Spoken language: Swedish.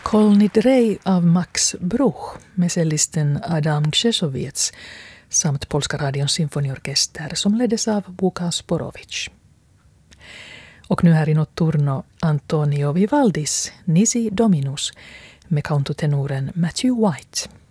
Kol Nidrei av Max Bruch med cellisten Adam Krzesowicz samt Polska radions symfoniorkester som leddes av Vuka Sporovic. Och nu här i notturno Antonio Vivaldis Nisi Dominus med countertenoren Matthew White.